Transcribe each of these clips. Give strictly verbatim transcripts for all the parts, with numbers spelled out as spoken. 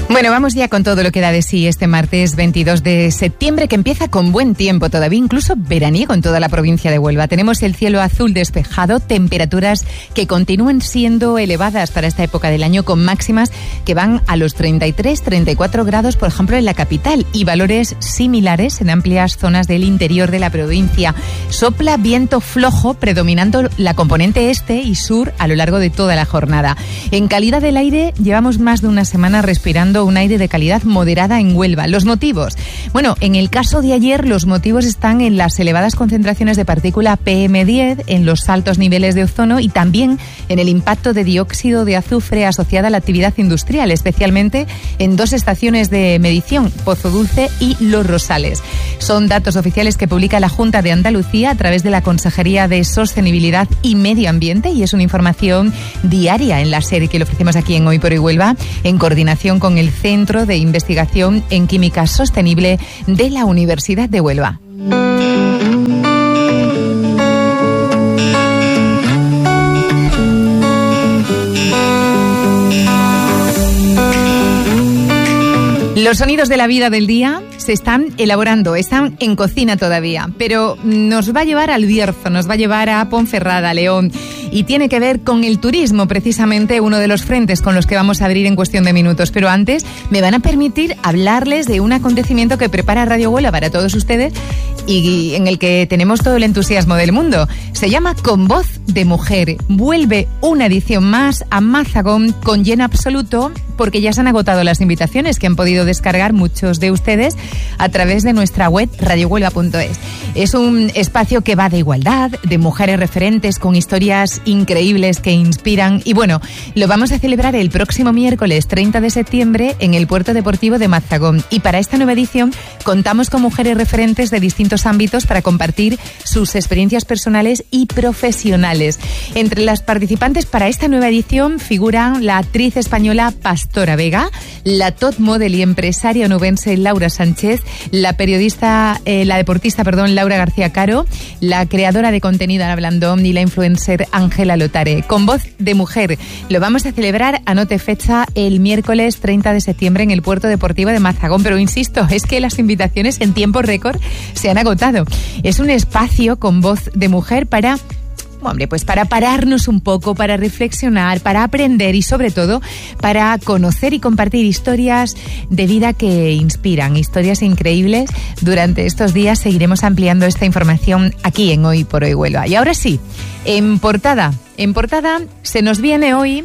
Bueno, vamos ya con todo lo que da de sí este martes veintidós de septiembre, que empieza con buen tiempo todavía, incluso veraniego en toda la provincia de Huelva. Tenemos el cielo azul despejado, temperaturas que continúan siendo elevadas para esta época del año, con máximas que van a los treinta y tres, treinta y cuatro grados, por ejemplo, en la capital, y valores similares en amplias zonas del interior de la provincia. Sopla viento flojo, predominando la componente este y sur a lo largo de toda la jornada. En calidad del aire, llevamos más de una semana respirando un aire de calidad moderada en Huelva. ¿Los motivos? Bueno, en el caso de ayer, los motivos están en las elevadas concentraciones de partícula P M diez, en los altos niveles de ozono y también en el impacto de dióxido de azufre asociada a la actividad industrial, especialmente en dos estaciones de medición, Pozo Dulce y Los Rosales. Son datos oficiales que publica la Junta de Andalucía a través de la Consejería de Sostenibilidad y Medio Ambiente, y es una información diaria en la serie que le ofrecemos aquí en Hoy por Hoy Huelva, en coordinación con el Centro de Investigación en Química Sostenible de la Universidad de Huelva. Los sonidos de la vida del día se están elaborando, están en cocina todavía, pero nos va a llevar al Bierzo, nos va a llevar a Ponferrada, León, y tiene que ver con el turismo, precisamente uno de los frentes con los que vamos a abrir en cuestión de minutos. Pero antes me van a permitir hablarles de un acontecimiento que prepara Radio Huelva para todos ustedes y en el que tenemos todo el entusiasmo del mundo. Se llama Con Voz de Mujer. Vuelve una edición más a Mazagón con lleno absoluto, porque ya se han agotado las invitaciones que han podido descargar muchos de ustedes a través de nuestra web radio huelva punto es. Es un espacio que va de igualdad, de mujeres referentes con historias increíbles que inspiran, y bueno, lo vamos a celebrar el próximo miércoles treinta de septiembre en el Puerto Deportivo de Mazagón, y para esta nueva edición contamos con mujeres referentes de distintos ámbitos para compartir sus experiencias personales y profesionales. Entre las participantes para esta nueva edición figuran la actriz española Pastora Vega, la top model y empresaria onubense Laura Sánchez, la periodista, eh, la deportista, perdón, Laura García Caro, la creadora de contenido Ana Blandón y la influencer Ángela Lotare. Con Voz de Mujer lo vamos a celebrar, anote fecha, el miércoles treinta de septiembre en el Puerto Deportivo de Mazagón, pero insisto, es que las invitaciones en tiempo récord se han agotado. Es un espacio con voz de mujer para... Hombre, pues para pararnos un poco, para reflexionar, para aprender y sobre todo para conocer y compartir historias de vida que inspiran, historias increíbles. Durante estos días seguiremos ampliando esta información aquí en Hoy por Hoy Huelva. Y ahora sí, en portada, en portada se nos viene hoy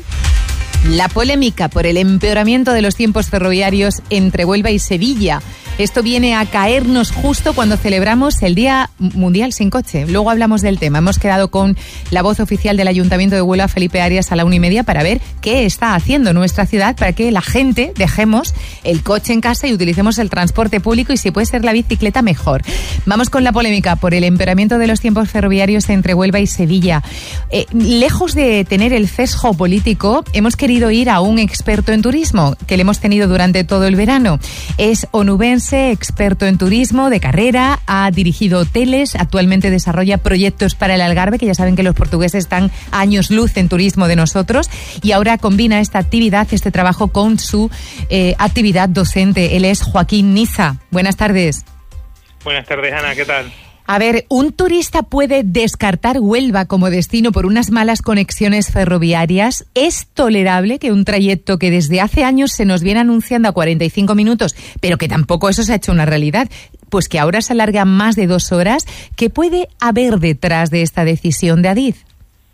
la polémica por el empeoramiento de los tiempos ferroviarios entre Huelva y Sevilla. Esto viene a caernos justo cuando celebramos el Día Mundial Sin Coche. Luego hablamos del tema. Hemos quedado con la voz oficial del Ayuntamiento de Huelva, Felipe Arias, a la una y media para ver qué está haciendo nuestra ciudad para que la gente dejemos el coche en casa y utilicemos el transporte público, y si puede ser la bicicleta, mejor. Vamos con la polémica por el empeoramiento de los tiempos ferroviarios entre Huelva y Sevilla. Eh, lejos de tener el sesgo político, hemos querido ir a un experto en turismo que le hemos tenido durante todo el verano. Es onubense, experto en turismo de carrera, ha dirigido hoteles, actualmente desarrolla proyectos para el Algarve, que ya saben que los portugueses están años luz en turismo de nosotros, y ahora combina esta actividad, este trabajo con su eh, actividad docente. Él es Joaquín Niza. Buenas tardes. Buenas tardes, Ana, ¿qué tal? A ver, ¿un turista puede descartar Huelva como destino por unas malas conexiones ferroviarias? ¿Es tolerable que un trayecto que desde hace años se nos viene anunciando a cuarenta y cinco minutos, pero que tampoco eso se ha hecho una realidad, pues que ahora se alarga a más de dos horas? ¿Qué puede haber detrás de esta decisión de Adif?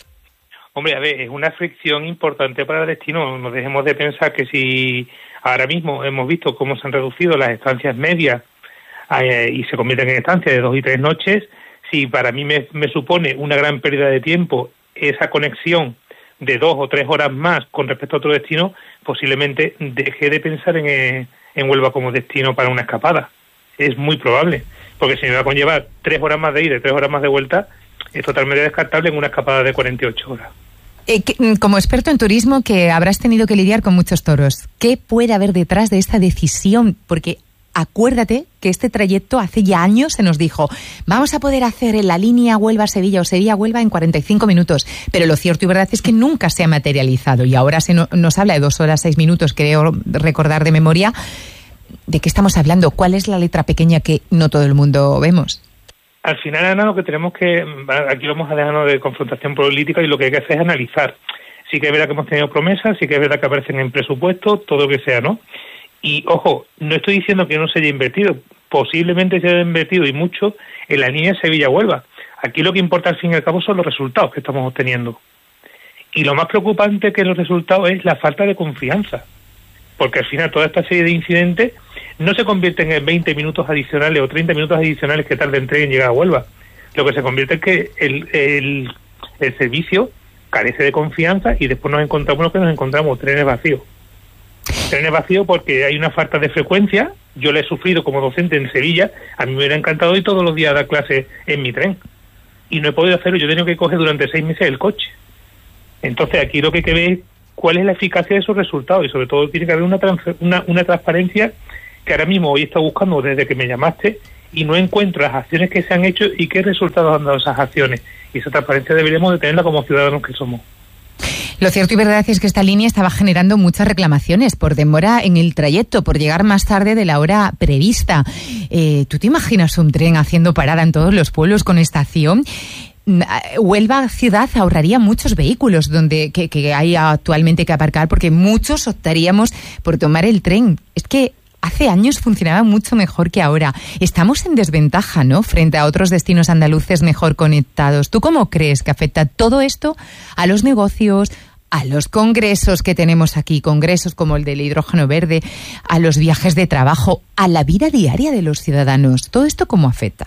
Hombre, a ver, es una fricción importante para el destino. No dejemos de pensar que si ahora mismo hemos visto cómo se han reducido las estancias medias Eh, y se convierten en estancias de dos y tres noches, si para mí me, me supone una gran pérdida de tiempo esa conexión de dos o tres horas más con respecto a otro destino, posiblemente deje de pensar en, eh, en Huelva como destino para una escapada. Es muy probable, porque si me va a conllevar tres horas más de ida y tres horas más de vuelta, es totalmente descartable en una escapada de cuarenta y ocho horas. Eh, que, como experto en turismo, que habrás tenido que lidiar con muchos toros, ¿qué puede haber detrás de esta decisión? Porque acuérdate que este trayecto hace ya años se nos dijo, vamos a poder hacer en la línea Huelva-Sevilla o Sevilla-Huelva en cuarenta y cinco minutos, pero lo cierto y verdad es que nunca se ha materializado y ahora se no, nos habla de dos horas seis minutos, creo recordar de memoria. ¿De qué estamos hablando? ¿Cuál es la letra pequeña que no todo el mundo vemos? Al final, Ana, lo que tenemos que... Aquí vamos a dejarnos de confrontación política y lo que hay que hacer es analizar. Sí que es verdad que hemos tenido promesas, sí que es verdad que aparecen en presupuestos, todo lo que sea, ¿no? Y, ojo, no estoy diciendo que no se haya invertido. Posiblemente se haya invertido y mucho en la línea Sevilla-Huelva. Aquí lo que importa al fin y al cabo son los resultados que estamos obteniendo. Y lo más preocupante que los resultados es la falta de confianza. Porque al final toda esta serie de incidentes no se convierten en veinte minutos adicionales o treinta minutos adicionales que tarde en tren en llegar a Huelva. Lo que se convierte es que el, el, el servicio carece de confianza y después nos encontramos lo que nos encontramos, trenes vacíos. Trenes vacíos porque hay una falta de frecuencia. Yo lo he sufrido como docente en Sevilla. A mí me hubiera encantado ir todos los días a dar clases en mi tren. Y no he podido hacerlo. Yo he tenido que coger durante seis meses el coche. Entonces aquí lo que hay que ver es cuál es la eficacia de esos resultados y sobre todo tiene que haber una, una, una transparencia que ahora mismo hoy he estado buscando desde que me llamaste y no encuentro las acciones que se han hecho y qué resultados han dado esas acciones. Y esa transparencia deberíamos de tenerla como ciudadanos que somos. Lo cierto y verdad es que esta línea estaba generando muchas reclamaciones por demora en el trayecto, por llegar más tarde de la hora prevista. Eh, ¿Tú te imaginas un tren haciendo parada en todos los pueblos con estación? Huelva ciudad ahorraría muchos vehículos donde que, que hay actualmente que aparcar porque muchos optaríamos por tomar el tren. Es que hace años funcionaba mucho mejor que ahora. Estamos en desventaja, ¿no?, frente a otros destinos andaluces mejor conectados. ¿Tú cómo crees que afecta todo esto a los negocios, a los congresos que tenemos aquí, congresos como el del hidrógeno verde, a los viajes de trabajo, a la vida diaria de los ciudadanos? ¿Todo esto cómo afecta?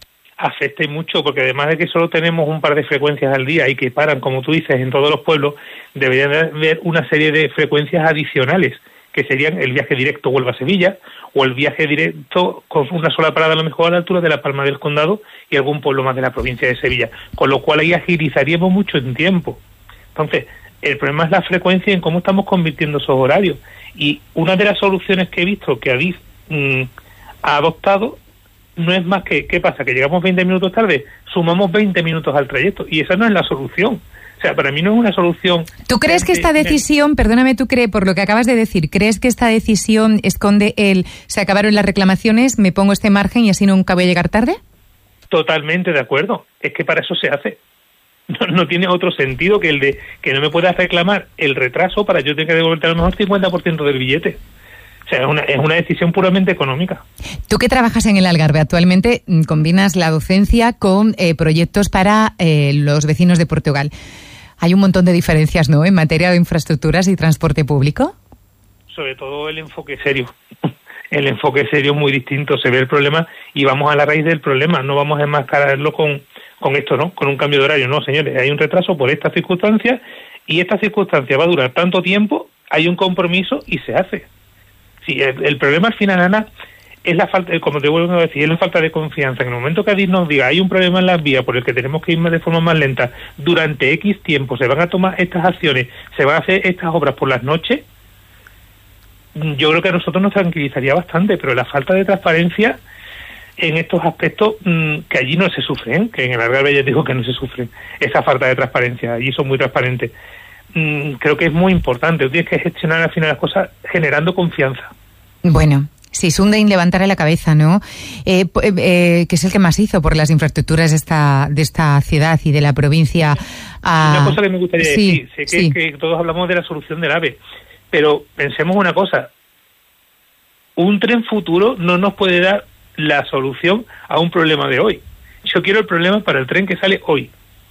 Afecta mucho, porque además de que solo tenemos un par de frecuencias al día y que paran, como tú dices, en todos los pueblos, deberían haber una serie de frecuencias adicionales, que serían el viaje directo Huelva-Sevilla, o el viaje directo con una sola parada a lo mejor a la altura de la Palma del Condado y algún pueblo más de la provincia de Sevilla, con lo cual ahí agilizaríamos mucho en tiempo. Entonces, el problema es la frecuencia en cómo estamos convirtiendo esos horarios. Y una de las soluciones que he visto que Adif mmm, ha adoptado no es más que, ¿qué pasa? Que llegamos veinte minutos tarde, sumamos veinte minutos al trayecto, y esa no es la solución. O sea, para mí no es una solución. ¿Tú crees que esta decisión, perdóname, tú crees, por lo que acabas de decir, crees que esta decisión esconde el, se acabaron las reclamaciones, me pongo este margen y así nunca voy a llegar tarde? Totalmente de acuerdo. Es que para eso se hace. No, no tiene otro sentido que el de que no me puedas reclamar el retraso para yo tener que devolverte a lo mejor cincuenta por ciento del billete. O sea, es una, es una decisión puramente económica. Tú que trabajas en el Algarve actualmente, combinas la docencia con eh, proyectos para eh, los vecinos de Portugal. Hay un montón de diferencias, ¿no?, en materia de infraestructuras y transporte público. Sobre todo el enfoque serio. El enfoque serio es muy distinto. Se ve el problema y vamos a la raíz del problema. No vamos a enmascararlo con, con esto, ¿no?, con un cambio de horario. No, señores, hay un retraso por estas circunstancias y esta circunstancia va a durar tanto tiempo, hay un compromiso y se hace. Sí, el, el problema al final, Ana, es la falta, como te vuelvo a decir, es la falta de confianza. En el momento que Adif nos diga hay un problema en las vías por el que tenemos que ir de forma más lenta, durante X tiempo se van a tomar estas acciones, se van a hacer estas obras por las noches, yo creo que a nosotros nos tranquilizaría bastante, pero la falta de transparencia en estos aspectos mmm, que allí no se sufren, que en el Algarve ya digo que no se sufren, esa falta de transparencia, allí son muy transparentes. Mm, creo que es muy importante. Tienes que gestionar al final las cosas generando confianza. Bueno, si Sundain levantara la cabeza, ¿no? Eh, eh, que es el que más hizo por las infraestructuras de esta de esta ciudad y de la provincia. A... Una cosa que me gustaría sí, decir, sé que, sí. que todos hablamos de la solución del AVE, pero pensemos una cosa, un tren futuro no nos puede dar la solución a un problema de hoy. Yo quiero el problema para el tren que sale hoy.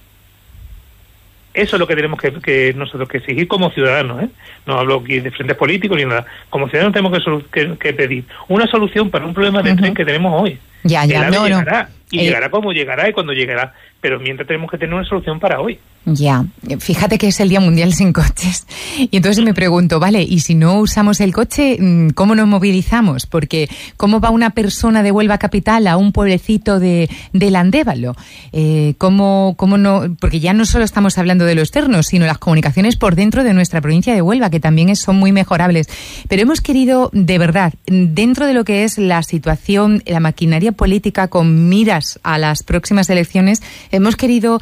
Eso es lo que tenemos que, que nosotros que exigir como ciudadanos, ¿eh? No hablo aquí de frentes políticos ni nada. Como ciudadanos tenemos que, que, que pedir una solución para un problema de uh-huh. tren que tenemos hoy. Ya, ya, el AVE no, llegará, no. y eh... llegará como llegará y cuando llegará, pero mientras tenemos que tener una solución para hoy. Ya, fíjate que es el Día Mundial sin coches. Y entonces me pregunto, vale, ¿y si no usamos el coche, cómo nos movilizamos? Porque ¿cómo va una persona de Huelva capital a un pueblecito de, de Landévalo? Eh, ¿cómo, cómo no? Porque ya no solo estamos hablando de lo externo, sino las comunicaciones por dentro de nuestra provincia de Huelva, que también es, son muy mejorables. Pero hemos querido, de verdad, dentro de lo que es la situación, la maquinaria política con miras a las próximas elecciones, hemos querido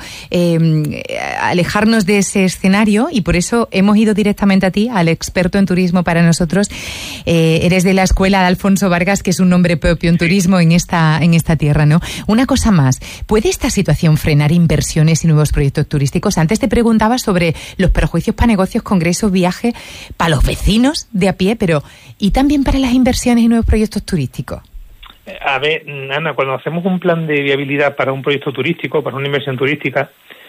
eh, alejarnos de ese escenario y por eso hemos ido directamente a ti, al experto en turismo para nosotros. Eh, eres de la escuela de Alfonso Vargas, que es un nombre propio en turismo en esta, en esta tierra, ¿no? Una cosa más, ¿puede esta situación frenar inversiones y nuevos proyectos turísticos? Antes te preguntaba sobre los perjuicios para negocios, congresos, viajes, para los vecinos de a pie, pero ¿y también para las inversiones y nuevos proyectos turísticos? A ver, Ana, cuando hacemos un plan de viabilidad para un proyecto turístico, para una inversión turística,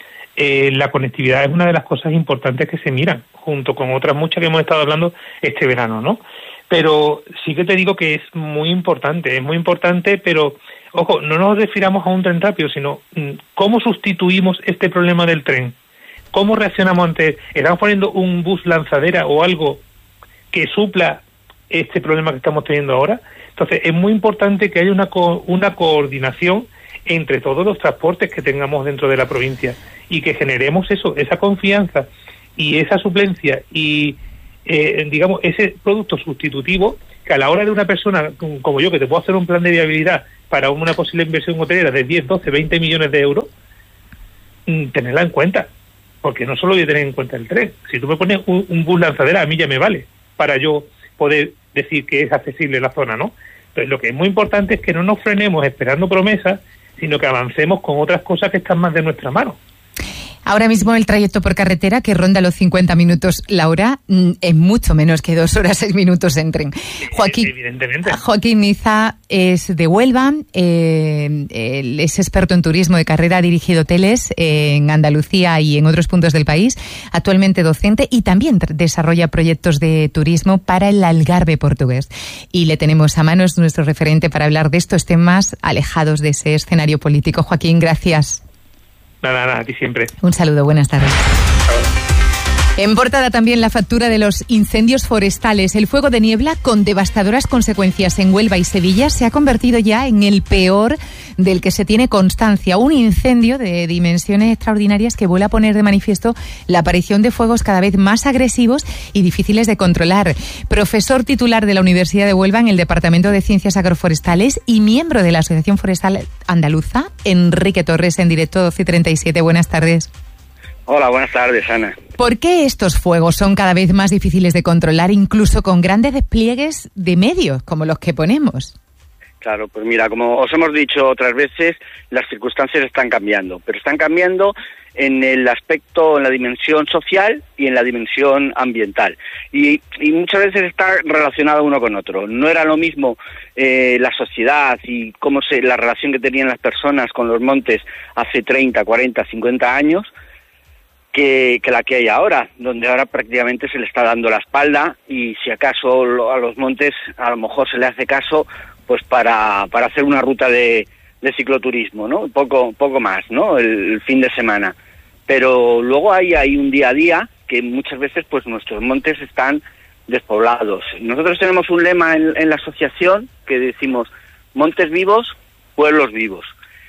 Eh, la conectividad es una de las cosas importantes que se miran, junto con otras muchas que hemos estado hablando este verano, ¿no? Pero sí que te digo que es muy importante, es muy importante, pero, ojo, no nos refiramos a un tren rápido, sino ¿cómo sustituimos este problema del tren? ¿Cómo reaccionamos ante...? ¿Estamos poniendo un bus lanzadera o algo que supla este problema que estamos teniendo ahora? Entonces, es muy importante que haya una, co- una coordinación entre todos los transportes que tengamos dentro de la provincia y que generemos eso, esa confianza y esa suplencia y, eh, digamos, ese producto sustitutivo que a la hora de una persona como yo, que te puedo hacer un plan de viabilidad para una posible inversión hotelera de diez, doce, veinte millones de euros, tenerla en cuenta, porque no solo voy a tener en cuenta el tren. Si tú me pones un, un bus lanzadera, a mí ya me vale para yo poder decir que es accesible la zona, ¿no? Entonces, lo que es muy importante es que no nos frenemos esperando promesas, sino que avancemos con otras cosas que están más de nuestra mano. Ahora mismo el trayecto por carretera, que ronda los cincuenta minutos la hora, es mucho menos que dos horas seis minutos en tren. Joaquín, Evidentemente. Joaquín Niza es de Huelva, eh, él es experto en turismo de carrera, ha dirigido hoteles eh, en Andalucía y en otros puntos del país, actualmente docente y también desarrolla proyectos de turismo para el Algarve portugués. Y le tenemos a manos nuestro referente para hablar de estos temas alejados de ese escenario político. Joaquín, gracias. Nada, nada, a ti siempre. Un saludo, buenas tardes. En portada también la factura de los incendios forestales. El fuego de niebla, con devastadoras consecuencias en Huelva y Sevilla, se ha convertido ya en el peor del que se tiene constancia. Un incendio de dimensiones extraordinarias que vuelve a poner de manifiesto la aparición de fuegos cada vez más agresivos y difíciles de controlar. Profesor titular de la Universidad de Huelva en el Departamento de Ciencias Agroforestales y miembro de la Asociación Forestal Andaluza, Enrique Torres, en directo doce treinta y siete. Buenas tardes. Hola, buenas tardes, Ana. ¿Por qué estos fuegos son cada vez más difíciles de controlar, incluso con grandes despliegues de medios como los que ponemos? Claro, pues mira, como os hemos dicho otras veces, las circunstancias están cambiando, pero están cambiando en el aspecto, en la dimensión social y en la dimensión ambiental. Y, y muchas veces está relacionado uno con otro. No era lo mismo eh, la sociedad y cómo se, la relación que tenían las personas con los montes hace treinta, cuarenta, cincuenta años, Que, que la que hay ahora, donde ahora prácticamente se le está dando la espalda y si acaso lo, a los montes a lo mejor se le hace caso pues para, para hacer una ruta de, de cicloturismo, ¿no? Poco, poco más, ¿no? El, el fin de semana. Pero luego hay, hay un día a día que muchas veces pues nuestros montes están despoblados. Nosotros tenemos un lema en, en la asociación que decimos montes vivos, pueblos vivos.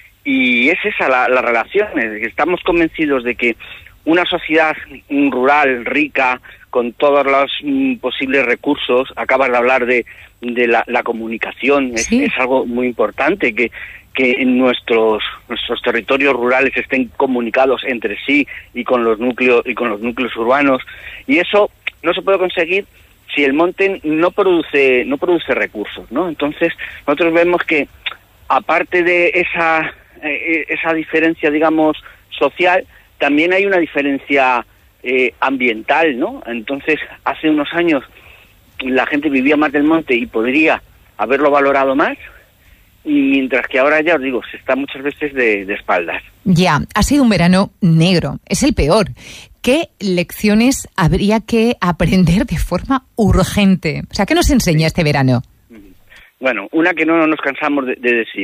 Y es esa la, la relación, estamos convencidos de que una sociedad rural, rica, con todos los mm, posibles recursos, acabas de hablar de, de la, la comunicación, es, sí. es algo muy importante, que, que en nuestros, nuestros territorios rurales estén comunicados entre sí y con los núcleos, y con los núcleos urbanos, y eso no se puede conseguir si el monte no produce, no produce recursos, ¿no? Entonces, nosotros vemos que, aparte de esa, eh, esa diferencia, digamos, social, también hay una diferencia eh, ambiental, ¿no? Entonces, hace unos años la gente vivía más del monte y podría haberlo valorado más, y mientras que ahora, ya os digo, se está muchas veces de, de espaldas. Ya, ha sido un verano negro, es el peor. ¿Qué lecciones habría que aprender de forma urgente? O sea, ¿qué nos enseña este verano? Bueno, una que no nos cansamos de, de decir.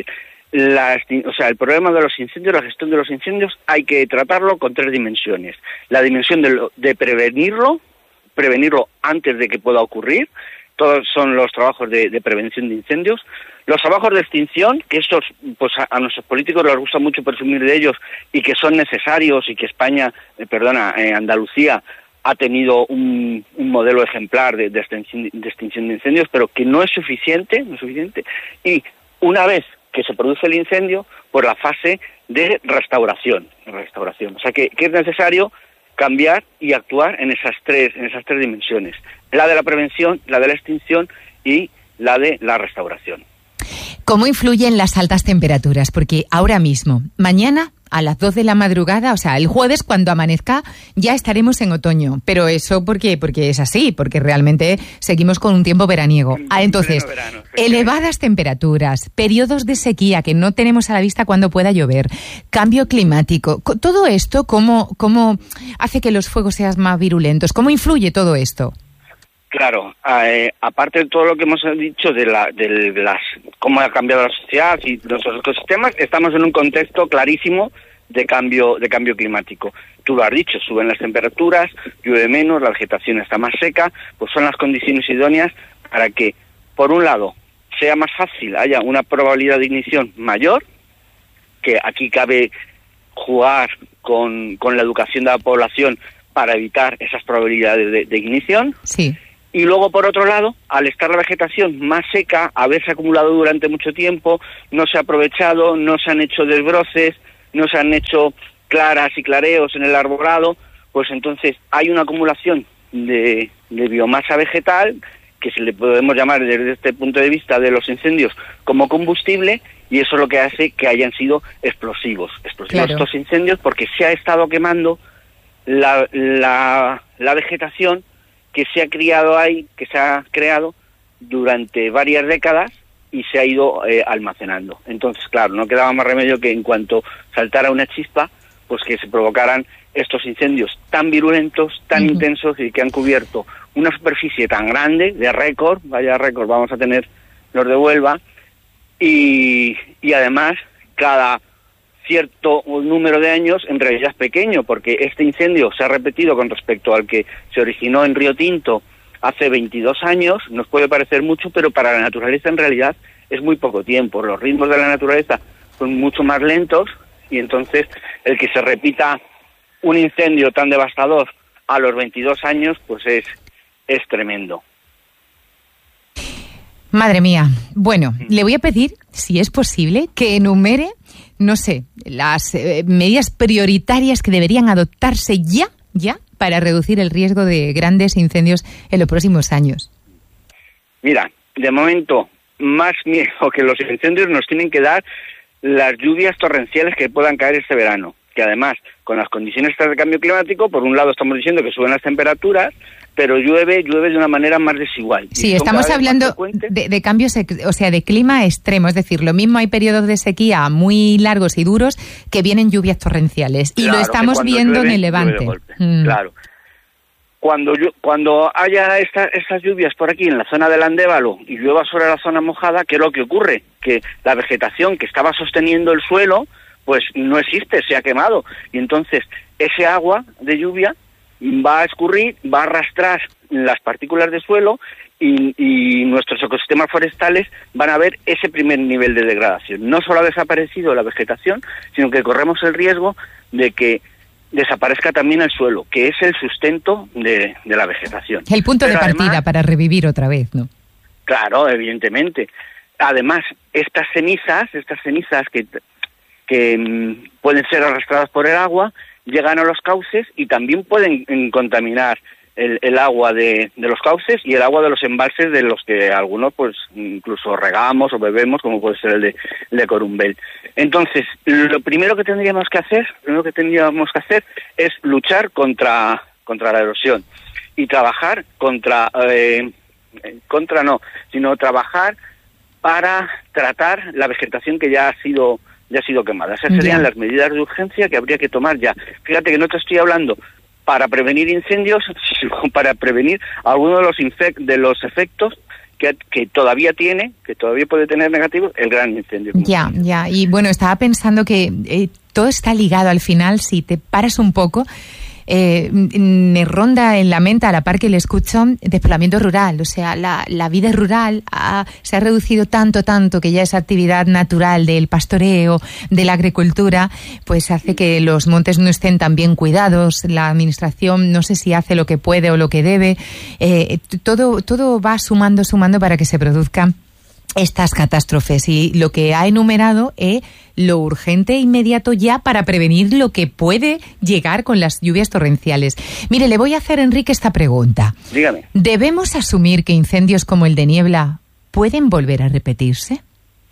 La, o sea, el problema de los incendios, la gestión de los incendios, hay que tratarlo con tres dimensiones. La dimensión de, lo, de prevenirlo, prevenirlo antes de que pueda ocurrir. Todos son los trabajos de, de prevención de incendios. Los trabajos de extinción, que estos, pues a, a nuestros políticos les gusta mucho presumir de ellos y que son necesarios y que España, eh, perdona, eh, Andalucía ha tenido un, un modelo ejemplar de, de, extinción, de extinción de incendios, pero que no es suficiente, no es suficiente. Y una vez que se produce el incendio, por la fase de restauración, restauración. O sea que, que es necesario cambiar y actuar en esas tres, en esas tres dimensiones: la de la prevención, la de la extinción y la de la restauración. ¿Cómo influyen las altas temperaturas? Porque ahora mismo, mañana a las dos de la madrugada, o sea, el jueves cuando amanezca, ya estaremos en otoño. Pero eso porque porque es así, porque realmente seguimos con un tiempo veraniego. Ah, entonces, verano, elevadas temperaturas, periodos de sequía que no tenemos a la vista cuando pueda llover, cambio climático, todo esto, ¿cómo, cómo hace que los fuegos sean más virulentos? ¿Cómo influye todo esto? Claro, eh, aparte de todo lo que hemos dicho de, la, de las cómo ha cambiado la sociedad y los ecosistemas, estamos en un contexto clarísimo de cambio de cambio climático. Tú lo has dicho, suben las temperaturas, llueve menos, la vegetación está más seca, pues son las condiciones idóneas para que, por un lado, sea más fácil, haya una probabilidad de ignición mayor, que aquí cabe jugar con, con la educación de la población para evitar esas probabilidades de, de ignición. Sí. Y luego, por otro lado, al estar la vegetación más seca, haberse acumulado durante mucho tiempo, no se ha aprovechado, no se han hecho desbroces, no se han hecho claras y clareos en el arbolado, pues entonces hay una acumulación de, de biomasa vegetal, que se le podemos llamar desde este punto de vista de los incendios como combustible, y eso es lo que hace que hayan sido explosivos. Explosivos claro. Estos incendios porque se ha estado quemando la, la, la vegetación que se ha criado ahí, que se ha creado durante varias décadas y se ha ido eh, almacenando. Entonces, claro, no quedaba más remedio que en cuanto saltara una chispa, pues que se provocaran estos incendios tan virulentos, tan uh-huh. intensos y que han cubierto una superficie tan grande, de récord, vaya récord vamos a tener los de Huelva, y, y además cada cierto número de años en realidad es pequeño, porque este incendio se ha repetido con respecto al que se originó en Río Tinto hace veintidós años, nos puede parecer mucho, pero para la naturaleza en realidad es muy poco tiempo. Los ritmos de la naturaleza son mucho más lentos y entonces el que se repita un incendio tan devastador a los veintidós años, pues es, es tremendo. Madre mía. Bueno, le voy a pedir, si es posible, que enumere, no sé, las eh, medidas prioritarias que deberían adoptarse ya, ya, para reducir el riesgo de grandes incendios en los próximos años. Mira, de momento, más miedo que los incendios nos tienen que dar las lluvias torrenciales que puedan caer este verano, que además, con las condiciones de cambio climático, por un lado estamos diciendo que suben las temperaturas, pero llueve, llueve de una manera más desigual. Sí, estamos hablando de, de cambios, o sea, de clima extremo, es decir, lo mismo hay periodos de sequía muy largos y duros que vienen lluvias torrenciales, y claro, lo estamos viendo llueve, en el Levante. Mm. Claro. Cuando cuando haya esta, estas lluvias por aquí en la zona del Andévalo y llueva sobre la zona mojada, ¿qué es lo que ocurre? Que la vegetación que estaba sosteniendo el suelo, pues no existe, se ha quemado, y entonces ese agua de lluvia va a escurrir, va a arrastrar las partículas de suelo y, y nuestros ecosistemas forestales van a ver ese primer nivel de degradación. No solo ha desaparecido la vegetación, sino que corremos el riesgo de que desaparezca también el suelo, que es el sustento de, de la vegetación. El punto Pero de partida además, para revivir otra vez, ¿no? Claro, evidentemente. Además, estas cenizas, estas cenizas que, que mm, pueden ser arrastradas por el agua, llegan a los cauces y también pueden eh, contaminar el, el agua de, de los cauces y el agua de los embalses de los que algunos pues incluso regamos o bebemos, como puede ser el de, el de Corumbel. Entonces, lo primero que tendríamos que hacer, lo primero que tendríamos que hacer es luchar contra contra la erosión y trabajar contra eh, contra no, sino trabajar para tratar la vegetación que ya ha sido ya ha sido quemada. Esas serían yeah. las medidas de urgencia que habría que tomar ya. Fíjate que no te estoy hablando para prevenir incendios, sino para prevenir algunos de los infec- de los efectos que, que todavía tiene, que todavía puede tener negativos, el gran incendio. Ya, ya. Y bueno, estaba pensando que eh, todo está ligado al final, si te paras un poco. Eh, me ronda en la mente, a la par que le escucho, despoblamiento rural. O sea, la, la vida rural ha, se ha reducido tanto, tanto, que ya esa actividad natural del pastoreo, de la agricultura, pues hace que los montes no estén tan bien cuidados. La administración no sé si hace lo que puede o lo que debe. Eh, todo, todo va sumando, sumando para que se produzcan estas catástrofes, y lo que ha enumerado es lo urgente e inmediato ya para prevenir lo que puede llegar con las lluvias torrenciales. Mire, le voy a hacer, Enrique, esta pregunta. Dígame. ¿Debemos asumir que incendios como el de Niebla pueden volver a repetirse?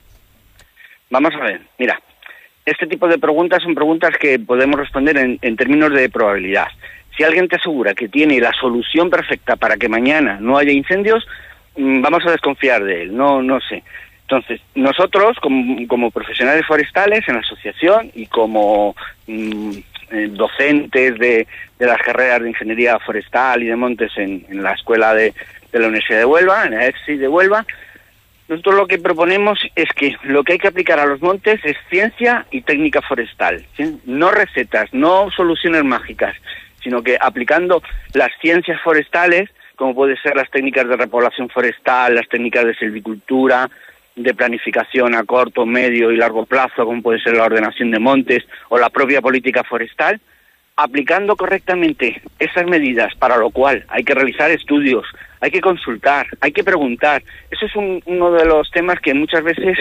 Vamos a ver, mira, este tipo de preguntas son preguntas que podemos responder en, en términos de probabilidad. Si alguien te asegura que tiene la solución perfecta para que mañana no haya incendios, vamos a desconfiar de él, no no sé. Entonces, nosotros, como, como profesionales forestales en la asociación y como mm, eh, docentes de, de las carreras de Ingeniería Forestal y de Montes en, en la Escuela de, de la Universidad de Huelva, en la E F S I de Huelva, nosotros lo que proponemos es que lo que hay que aplicar a los montes es ciencia y técnica forestal, ¿sí? No recetas, no soluciones mágicas, sino que aplicando las ciencias forestales, como puede ser las técnicas de repoblación forestal, las técnicas de silvicultura, de planificación a corto, medio y largo plazo, como puede ser la ordenación de montes o la propia política forestal, aplicando correctamente esas medidas, para lo cual hay que realizar estudios, hay que consultar, hay que preguntar. Eso es un, uno de los temas que muchas veces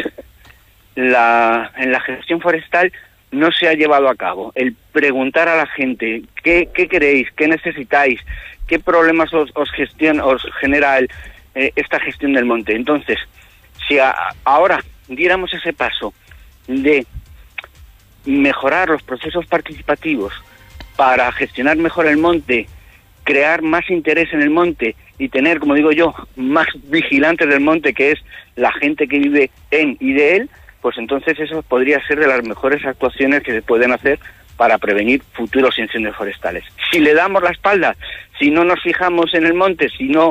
la, en la gestión forestal no se ha llevado a cabo. El preguntar a la gente qué, qué queréis, qué necesitáis, qué problemas os, os, gestión, os genera el, eh, esta gestión del monte. Entonces, si a, ahora diéramos ese paso de mejorar los procesos participativos para gestionar mejor el monte, crear más interés en el monte y tener, como digo yo, más vigilantes del monte, que es la gente que vive en y de él, pues entonces eso podría ser de las mejores actuaciones que se pueden hacer para prevenir futuros incendios forestales. Si le damos la espalda, si no nos fijamos en el monte, si no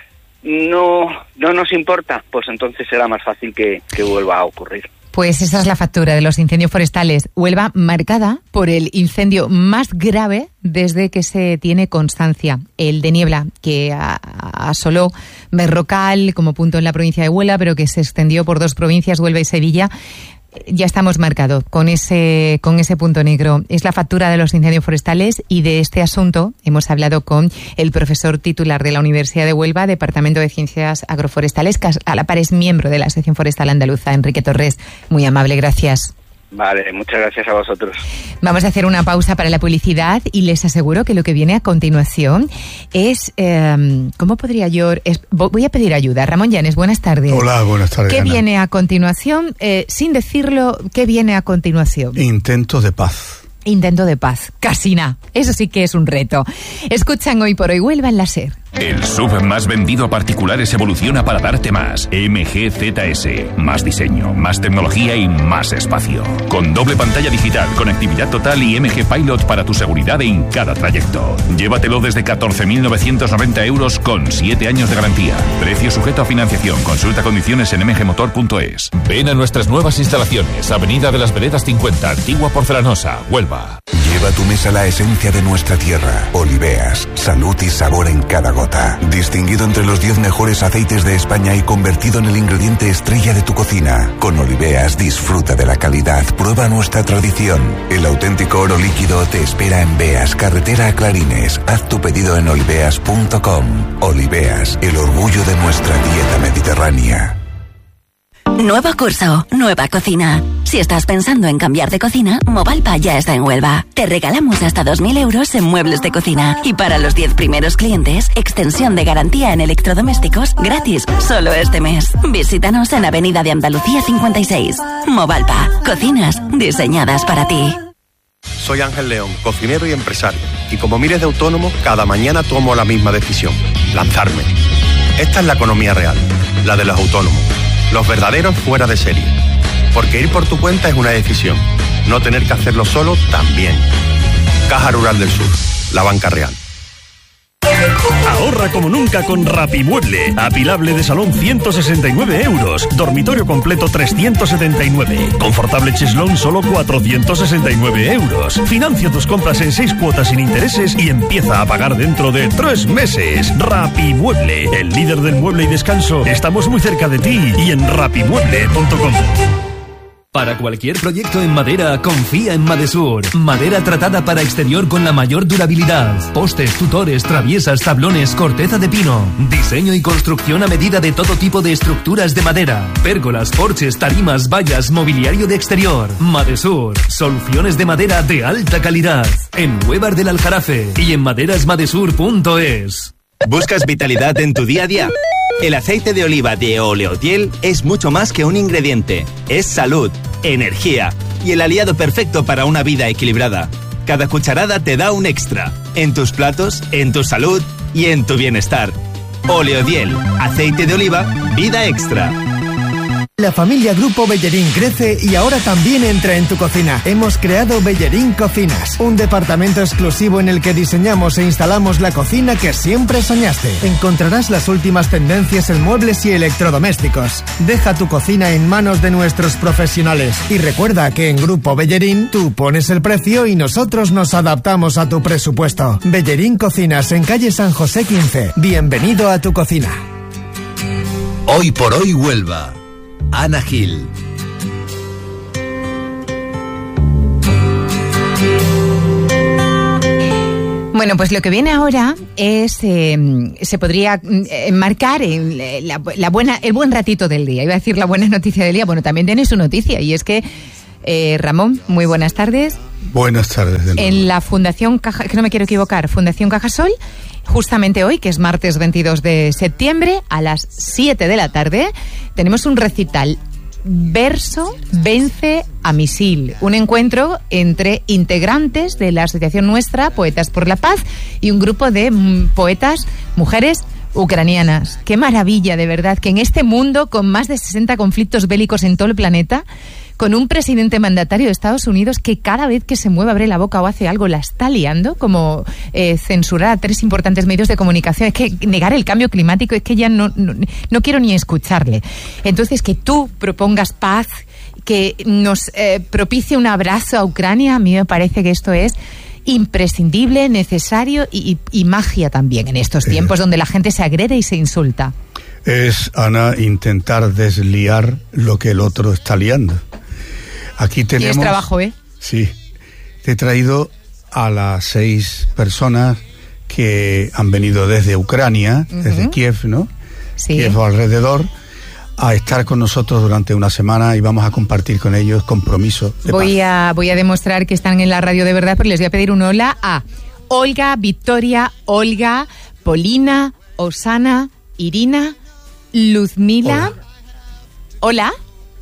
no no nos importa, pues entonces será más fácil que, que vuelva a ocurrir. Pues esa es la factura de los incendios forestales. Huelva marcada por el incendio más grave desde que se tiene constancia, el de Niebla, que asoló Berrocal como punto en la provincia de Huelva, pero que se extendió por dos provincias, Huelva y Sevilla. Ya estamos marcados con ese con ese punto negro. Es la factura de los incendios forestales, y de este asunto hemos hablado con el profesor titular de la Universidad de Huelva, Departamento de Ciencias Agroforestales, que a la par es miembro de la Sección Forestal Andaluza, Enrique Torres. Muy amable, gracias. Vale, muchas gracias a vosotros. Vamos a hacer una pausa para la publicidad y les aseguro que lo que viene a continuación es... Eh, ¿Cómo podría yo...? Es, voy a pedir ayuda. Ramón Llanes, buenas tardes. Hola, buenas tardes, ¿Qué Ana. viene a continuación? Eh, sin decirlo, ¿qué viene a continuación? Intento de paz. Intento de paz. Casi nada. Eso sí que es un reto. Escuchan Hoy por Hoy Huelva en la SER. El S U V más vendido a particulares evoluciona para darte más. M G Z S. Más diseño, más tecnología y más espacio. Con doble pantalla digital, conectividad total y M G Pilot para tu seguridad en cada trayecto. Llévatelo desde catorce mil novecientos noventa euros con siete años de garantía. Precio sujeto a financiación. Consulta condiciones en m g motor punto es. Ven a nuestras nuevas instalaciones. Avenida de las Veredas cincuenta, Antigua Porcelanosa, Huelva. Lleva a tu mesa la esencia de nuestra tierra. Oliveas. Salud y sabor en cada gota. Distinguido entre los diez mejores aceites de España y convertido en el ingrediente estrella de tu cocina. Con Oliveas disfruta de la calidad, prueba nuestra tradición. El auténtico oro líquido te espera en Beas, carretera a Clarines. Haz tu pedido en oliveas punto com. Oliveas, el orgullo de nuestra dieta mediterránea. Nuevo curso, nueva cocina. Si estás pensando en cambiar de cocina, Movalpa ya está en Huelva. Te regalamos hasta dos mil euros en muebles de cocina. Y para los diez primeros clientes, extensión de garantía en electrodomésticos gratis, solo este mes. Visítanos en Avenida de Andalucía cincuenta y seis. Movalpa, cocinas diseñadas para ti. Soy Ángel León, cocinero y empresario. Y como miles de autónomos, cada mañana tomo la misma decisión: lanzarme. Esta es la economía real, la de los autónomos. Los verdaderos fuera de serie. Porque ir por tu cuenta es una decisión. No tener que hacerlo solo también. Caja Rural del Sur, la banca real. Ahorra como nunca con Rapimueble. Apilable de salón ciento sesenta y nueve euros. Dormitorio completo trescientos setenta y nueve. Confortable cheslón solo cuatrocientos sesenta y nueve euros. Financia tus compras en seis cuotas sin intereses y empieza a pagar dentro de tres meses. Rapimueble, el líder del mueble y descanso. Estamos muy cerca de ti y en rapimueble punto com. Para cualquier proyecto en madera, confía en Madesur. Madera tratada para exterior con la mayor durabilidad. Postes, tutores, traviesas, tablones, corteza de pino. Diseño y construcción a medida de todo tipo de estructuras de madera. Pérgolas, porches, tarimas, vallas, mobiliario de exterior. Madesur. Soluciones de madera de alta calidad. En Huevar del Aljarafe y en maderasmadesur punto es. ¿Buscas vitalidad en tu día a día? El aceite de oliva de Oleotiel es mucho más que un ingrediente. Es salud, energía y el aliado perfecto para una vida equilibrada. Cada cucharada te da un extra. En tus platos, en tu salud y en tu bienestar. Oleotiel, aceite de oliva, vida extra. La familia Grupo Bellerín crece y ahora también entra en tu cocina. Hemos creado Bellerín Cocinas, un departamento exclusivo en el que diseñamos e instalamos la cocina que siempre soñaste. Encontrarás las últimas tendencias en muebles y electrodomésticos. Deja tu cocina en manos de nuestros profesionales. Y recuerda que en Grupo Bellerín tú pones el precio y nosotros nos adaptamos a tu presupuesto. Bellerín Cocinas en calle San José quince. Bienvenido a tu cocina. Hoy por hoy Huelva. Ana Gil. Bueno, pues lo que viene ahora es, eh, se podría enmarcar en la, la buena, el buen ratito del día. Iba a decir la buena noticia del día. Bueno, también tiene su noticia y es que, eh, Ramón, muy buenas tardes. Buenas tardes. De nuevo. En la Fundación Caja, que no me quiero equivocar, Fundación Cajasol, justamente hoy, que es martes veintidós de septiembre, a las siete de la tarde, tenemos un recital. Verso vence a misil, un encuentro entre integrantes de la asociación nuestra, Poetas por la Paz, y un grupo de mm, poetas, mujeres ucranianas. Qué maravilla, de verdad, que en este mundo con más de sesenta conflictos bélicos en todo el planeta, con un presidente mandatario de Estados Unidos que cada vez que se mueve, abre la boca o hace algo, la está liando, como eh, censurar a tres importantes medios de comunicación. Es que negar el cambio climático es que ya no, no, no quiero ni escucharle. Entonces, que tú propongas paz, que nos eh, propicie un abrazo a Ucrania, a mí me parece que esto es imprescindible, necesario y, y, y magia también en estos tiempos eh, donde la gente se agrede y se insulta. Es, Ana, intentar desliar lo que el otro está liando. Aquí tenemos... Tienes trabajo, ¿eh? Sí. Te he traído a las seis personas que han venido desde Ucrania, uh-huh. desde Kiev, ¿no? Sí. Kiev o alrededor, a estar con nosotros durante una semana y vamos a compartir con ellos compromiso de voy paz. A, voy a demostrar que están en la radio de verdad, pero les voy a pedir un hola a Olga, Victoria, Olga, Polina, Osana, Irina, Luzmila. Hola.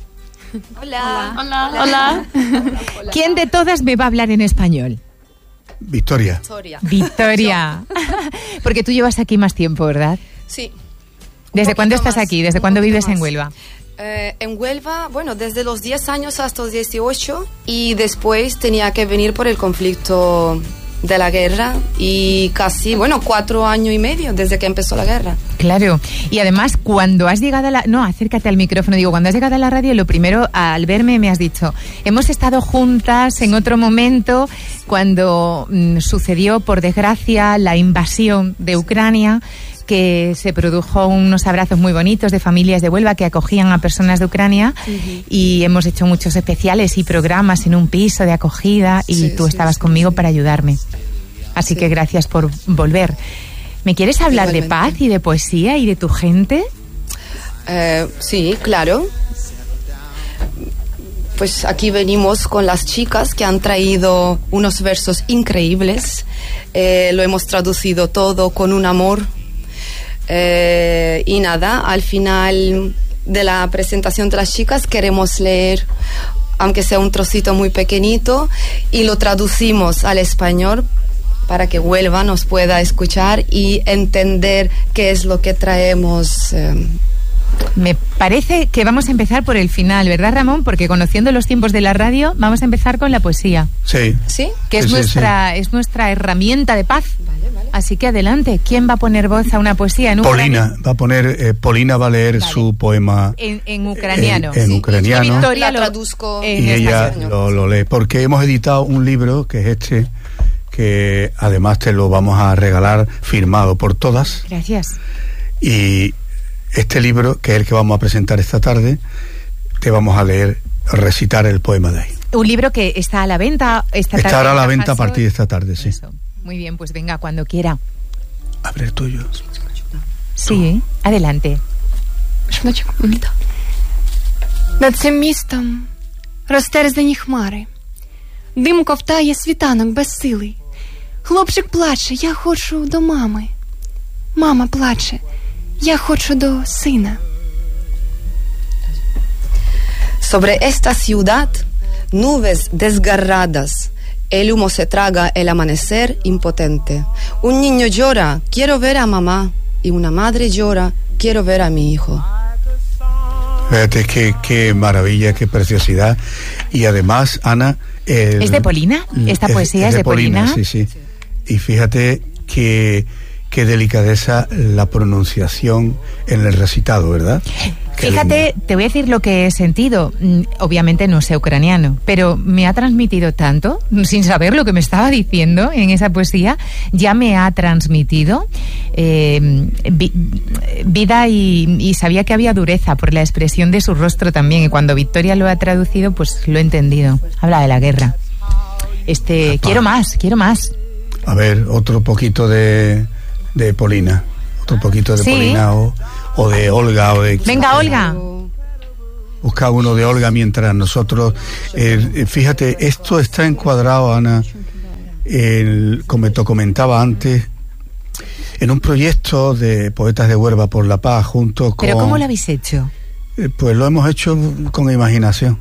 Hola. Hola. Hola. Hola. ¿Quién de todas me va a hablar en español? Victoria. Victoria. Victoria. Porque tú llevas aquí más tiempo, ¿verdad? Sí. ¿Desde cuándo estás más, aquí? ¿Desde cuándo vives más. en Huelva? Eh, en Huelva, bueno, desde los diez años hasta los dieciocho y después tenía que venir por el conflicto de la guerra y casi, bueno, cuatro años y medio desde que empezó la guerra. Claro, y además cuando has llegado a la... No, acércate al micrófono, digo, cuando has llegado a la radio, lo primero, al verme me has dicho, hemos estado juntas en otro momento cuando mmm, sucedió, por desgracia, la invasión de Ucrania, que se produjo unos abrazos muy bonitos de familias de Huelva que acogían a personas de Ucrania uh-huh. y hemos hecho muchos especiales y programas en un piso de acogida y sí, tú sí, estabas sí, conmigo sí. para ayudarme. Así sí. que gracias por volver. ¿Me quieres hablar Igualmente. de paz y de poesía y de tu gente? Eh, sí, claro. Pues aquí venimos con las chicas que han traído unos versos increíbles. Eh, lo hemos traducido todo con un amor. Eh, y nada, al final de la presentación de las chicas queremos leer, aunque sea un trocito muy pequeñito, y lo traducimos al español para que Huelva nos pueda escuchar y entender qué es lo que traemos. Eh. Me parece que vamos a empezar por el final, ¿verdad, Ramón? Porque conociendo los tiempos de la radio, vamos a empezar con la poesía. Sí. ¿Sí? Que es, sí, nuestra, sí. es nuestra herramienta de paz. Vale, vale. así que adelante. ¿Quién va a poner voz a una poesía en Polina ucraniano? va a poner, eh, Polina va a leer vale. su poema en, en ucraniano. En, en sí. ucraniano. Y Victoria lo traduzco y en ella lo, lo lee, porque hemos editado un libro que es este, que además te lo vamos a regalar firmado por todas. Gracias. Y este libro, que es el que vamos a presentar esta tarde, te vamos a leer, recitar el poema de ahí. Un libro que está a la venta esta tarde. Estará a la venta a partir de esta tarde, sí. Eso. Muy bien, pues venga, cuando quiera. Abre el tuyo. Sí, adelante. Над цим містом розтерзані хмари. Дим ковтає світанок безсилий. Хлопчик плаче, я хочу до мами. Мама плаче, я хочу до сина. Sobre esta ciudad, nubes desgarradas, el humo se traga el amanecer impotente. Un niño llora, quiero ver a mamá, y una madre llora, quiero ver a mi hijo. Fíjate qué, qué maravilla, qué preciosidad. Y además, Ana... El, ¿Es de Polina? ¿Esta poesía es, es de, de Polina? Polina? Sí, sí. Y fíjate que... qué delicadeza la pronunciación en el recitado, ¿verdad? Qué Fíjate, lindo. Te voy a decir lo que he sentido. Obviamente no sé ucraniano, pero me ha transmitido tanto, sin saber lo que me estaba diciendo en esa poesía, ya me ha transmitido eh, vi, vida y, y sabía que había dureza por la expresión de su rostro también, y cuando Victoria lo ha traducido, pues lo he entendido. Habla de la guerra. Este, Apá. quiero más, quiero más. A ver, otro poquito de... de Polina, otro poquito de ¿Sí? Polina o, o de Olga o de... Venga, Olga. Busca uno de Olga mientras nosotros... Eh, fíjate, esto está encuadrado, Ana, el, como te comentaba antes, en un proyecto de Poetas de Huelva por la Paz junto con... ¿Pero cómo lo habéis hecho? Eh, pues lo hemos hecho con imaginación.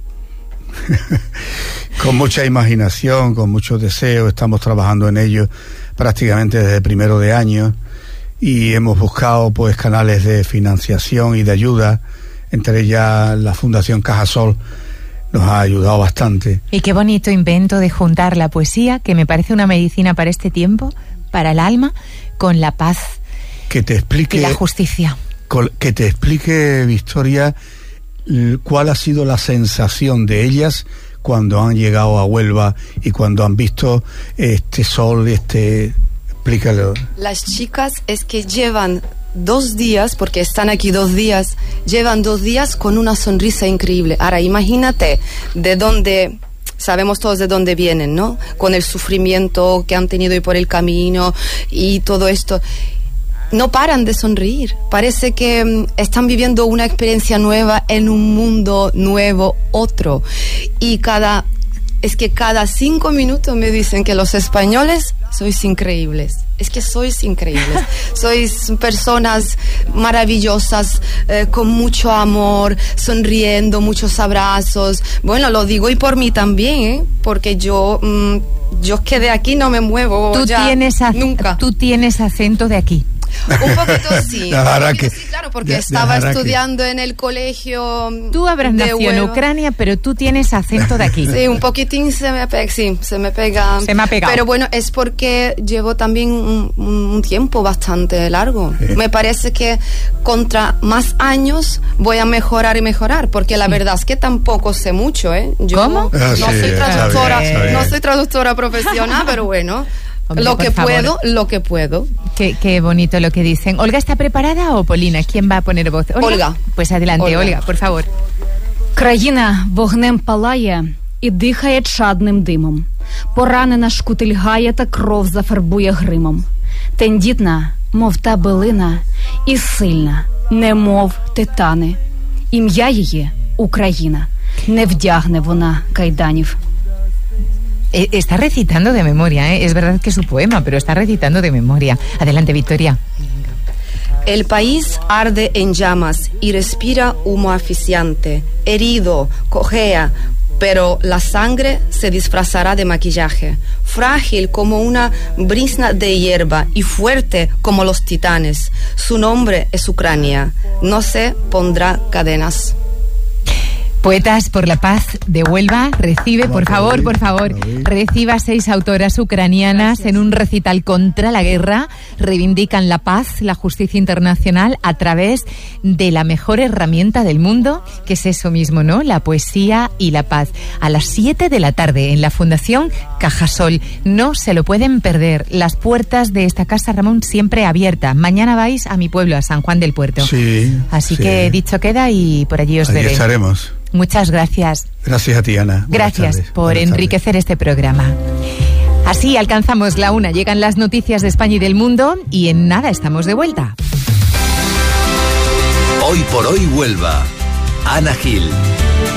Con mucha imaginación, con mucho deseo, estamos trabajando en ello prácticamente desde primero de año y hemos buscado pues canales de financiación y de ayuda, entre ellas la Fundación Cajasol nos ha ayudado bastante. Y qué bonito invento de juntar la poesía, que me parece una medicina para este tiempo, para el alma, con la paz que te explique, y la justicia. Que te explique, Victoria, cuál ha sido la sensación de ellas cuando han llegado a Huelva y cuando han visto este sol, este... Explícalo. Las chicas es que llevan dos días, porque están aquí dos días, llevan dos días con una sonrisa increíble. Ahora, imagínate de dónde... Sabemos todos de dónde vienen, ¿no? Con el sufrimiento que han tenido por el camino y todo esto. No paran de sonreír. Parece que um, están viviendo una experiencia nueva en un mundo nuevo, otro. Y cada... Es que cada cinco minutos me dicen que los españoles sois increíbles. Es que sois increíbles. Sois personas maravillosas, eh, con mucho amor, sonriendo, muchos abrazos. Bueno, lo digo y por mí también, ¿eh? Porque yo... Mm, yo que de aquí no me muevo. Tú, ya, tienes nunca. Tú tienes acento de aquí. Un poquito sí, un poquito que, sí, claro, porque estaba estudiando que. en el colegio. Tú habrás nacido en Ucrania, pero tú tienes acento de aquí. Sí, un poquitín se me pega, sí, se me pega. Se me ha pegado. Pero bueno, es porque llevo también un, un tiempo bastante largo. Sí. Me parece que contra más años voy a mejorar y mejorar, porque la verdad es que tampoco sé mucho, ¿eh? Yo ¿Cómo? No, ah, sí, soy traductora, está bien, está bien. no soy traductora profesional, pero bueno. Hombre, lo que favor. puedo, lo que puedo. Qué, qué bonito lo que dicen. ¿Olga está preparada o Polina? ¿Quién va a poner voz? ¿Olga? Olga. Pues adelante, Olga, Olga por favor. Країна вогнем палає і дихає чадним димом. Поранена шкутильгає та кров зафарбує гримом. Тендітна, мов та билина, і сильна, немов титани. Ім'я її – Україна. Не вдягне вона кайданів. Está recitando de memoria, ¿eh? Es verdad que es su poema, pero está recitando de memoria. Adelante, Victoria. El país arde en llamas y respira humo asfixiante. Herido, cojea, pero la sangre se disfrazará de maquillaje. Frágil como una brizna de hierba y fuerte como los titanes. Su nombre es Ucrania. No se pondrá cadenas. Poetas por la Paz de Huelva recibe, por favor, por favor, reciba seis autoras ucranianas en un recital contra la guerra. Reivindican la paz, la justicia internacional a través de la mejor herramienta del mundo, que es eso mismo, ¿no? La poesía y la paz. A las siete de la tarde en la Fundación Cajasol. No se lo pueden perder. Las puertas de esta casa, Ramón, siempre abiertas. Mañana vais a mi pueblo, a San Juan del Puerto. Sí. Así sí. que dicho queda y por allí os Allí veré. estaremos. Muchas gracias. Gracias a ti, Ana. Buenas Gracias tardes. por Buenas enriquecer tardes. este programa. Así alcanzamos la una, llegan las noticias de España y del mundo y en nada estamos de vuelta. Hoy por hoy Huelva. Ana Gil.